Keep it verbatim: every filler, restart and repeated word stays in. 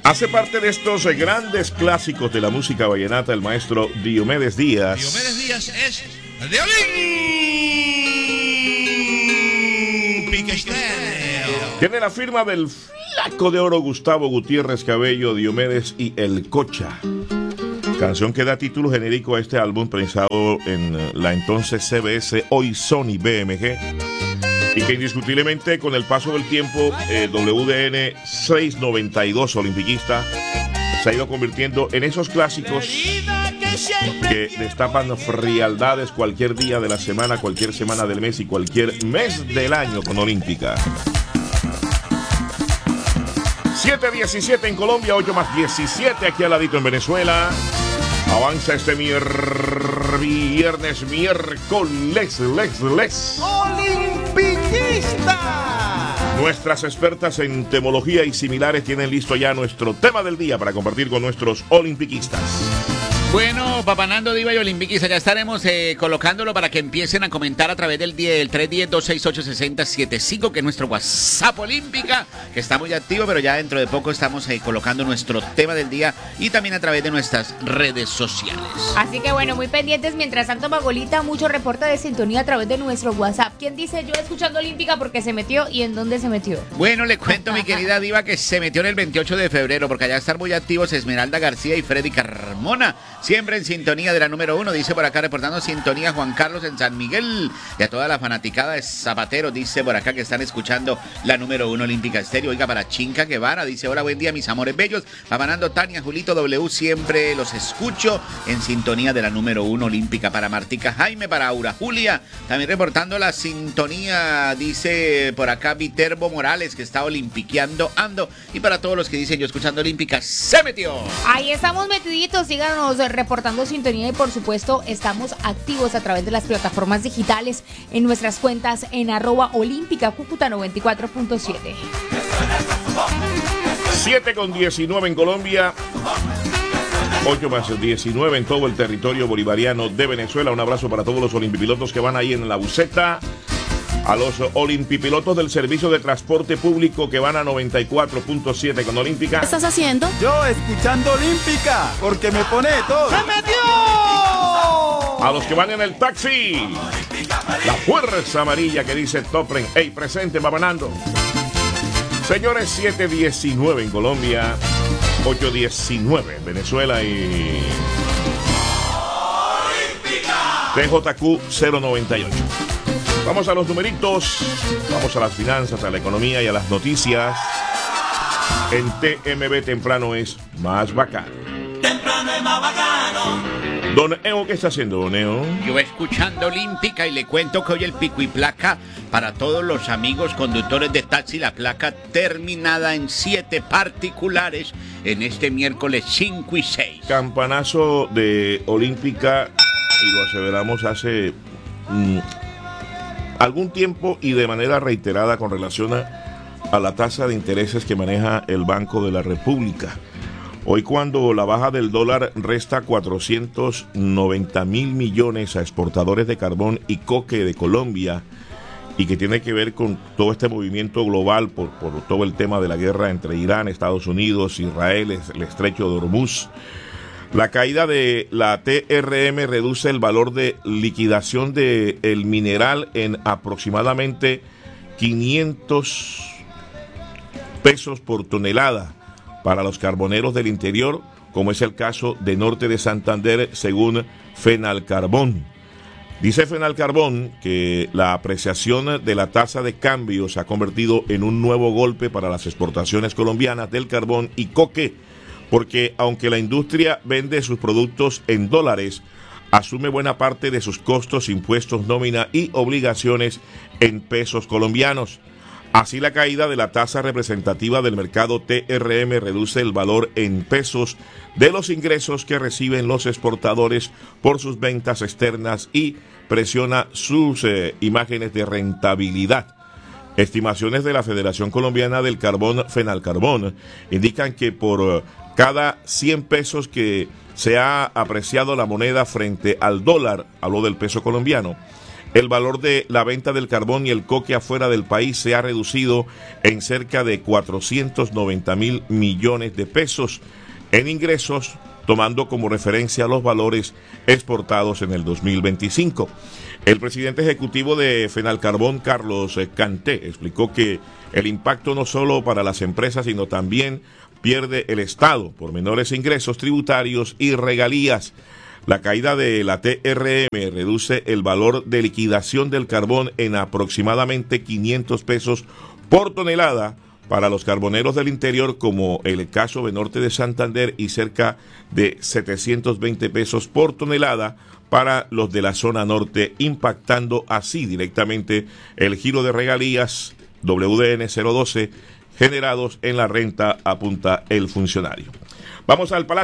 Hace parte de estos grandes clásicos de la música vallenata el maestro Diomedes Díaz. Diomedes Díaz es el de Olímpica Estéreo. Tiene la firma del flaco de oro Gustavo Gutiérrez Cabello, Diomedes y El Cocha. Canción que da título genérico a este álbum pensado en la entonces C B S, hoy Sony B M G. Y que indiscutiblemente con el paso del tiempo eh, W D N seiscientos noventa y dos Olimpiquista se ha ido convirtiendo en esos clásicos que destapan frialdades cualquier día de la semana, cualquier semana del mes y cualquier mes del año con Olímpica. siete diecisiete en Colombia, ocho más diecisiete aquí al ladito en Venezuela. Avanza este mier... viernes, miércoles, les, les. ¡Olimpiquista! Nuestras expertas en temología y similares tienen listo ya nuestro tema del día para compartir con nuestros olimpiquistas. Bueno, Papá Nando, Diva y Olimpiquista, ya estaremos eh, colocándolo para que empiecen a comentar a través del, del tres uno cero, dos seis ocho, seis cero siete cinco, que es nuestro WhatsApp Olímpica, que está muy activo, pero ya dentro de poco estamos eh, colocando nuestro tema del día y también a través de nuestras redes sociales. Así que bueno, muy pendientes. Mientras tanto, Magolita, mucho reporte de sintonía a través de nuestro WhatsApp. ¿Quién dice yo escuchando Olímpica porque se metió y en dónde se metió? Bueno, le cuento, mi querida Diva, que se metió en el veintiocho de febrero, porque allá están muy activos Esmeralda García y Freddy Carmona. Siempre en sintonía de la número uno, dice por acá, reportando sintonía Juan Carlos en San Miguel, y a toda la fanaticada de Zapatero, dice por acá que están escuchando la número uno Olímpica Estéreo. Oiga, para Chinca Guevara, dice, hola, buen día, mis amores bellos, Papanando, Tania, Julito W, siempre los escucho en sintonía de la número uno Olímpica. Para Martica Jaime, para Aura Julia, también reportando la sintonía, dice por acá Viterbo Morales, que está olimpiqueando ando, y para todos los que dicen yo escuchando Olímpica, se metió. Ahí estamos metiditos, síganos reportando sintonía y por supuesto estamos activos a través de las plataformas digitales en nuestras cuentas en arroba olímpica Cúcuta noventa y cuatro punto siete. siete con diecinueve en Colombia, ocho más diecinueve en todo el territorio bolivariano de Venezuela. Un abrazo para todos los olimpipilotos que van ahí en la buseta, a los olimpipilotos del servicio de transporte público que van a noventa y cuatro punto siete con Olímpica. ¿Qué estás haciendo? Yo escuchando Olímpica, porque me pone todo. ¡Se metió! A los que van en el taxi, la fuerza amarilla que dice Topren. ¡Ey, presente, Papanando! Señores, siete diecinueve en Colombia, ocho diecinueve en Venezuela y T J Q cero noventa y ocho. Vamos a los numeritos, vamos a las finanzas, a la economía y a las noticias. En T M B temprano es más bacano. Temprano es más bacano. Don Eo, ¿qué está haciendo, Don Eo? Yo escuchando Olímpica y le cuento que hoy el pico y placa para todos los amigos conductores de taxi, la placa terminada en siete particulares en este miércoles cinco y seis. Campanazo de Olímpica, y lo aseveramos hace mmm, algún tiempo y de manera reiterada con relación a, a la tasa de intereses que maneja el Banco de la República. Hoy, cuando la baja del dólar resta cuatrocientos noventa mil millones a exportadores de carbón y coque de Colombia, y que tiene que ver con todo este movimiento global por, por todo el tema de la guerra entre Irán, Estados Unidos, Israel, el estrecho de Hormuz, la caída de la T R M reduce el valor de liquidación del mineral en aproximadamente quinientos pesos por tonelada para los carboneros del interior, como es el caso de Norte de Santander, según Fenalcarbón. Dice Fenalcarbón que la apreciación de la tasa de cambio se ha convertido en un nuevo golpe para las exportaciones colombianas del carbón y coque, porque aunque la industria vende sus productos en dólares, asume buena parte de sus costos, impuestos, nómina y obligaciones en pesos colombianos. Así, la caída de la tasa representativa del mercado T R M reduce el valor en pesos de los ingresos que reciben los exportadores por sus ventas externas y presiona sus eh, imágenes de rentabilidad. Estimaciones de la Federación Colombiana del Carbón, Fenalcarbón, indican que por cada cien pesos que se ha apreciado la moneda frente al dólar, habló del peso colombiano, el valor de la venta del carbón y el coque afuera del país se ha reducido en cerca de cuatrocientos noventa mil millones de pesos en ingresos, tomando como referencia los valores exportados en el dos mil veinticinco. El presidente ejecutivo de Fenalcarbón, Carlos Canté, explicó que el impacto no solo para las empresas, sino también pierde el Estado por menores ingresos tributarios y regalías. La caída de la T R M reduce el valor de liquidación del carbón en aproximadamente quinientos pesos por tonelada para los carboneros del interior, como el caso de Norte de Santander, y cerca de setecientos veinte pesos por tonelada para los de la zona norte, impactando así directamente el giro de regalías W D N cero doce generados en la renta, apunta el funcionario. Vamos al Palacio.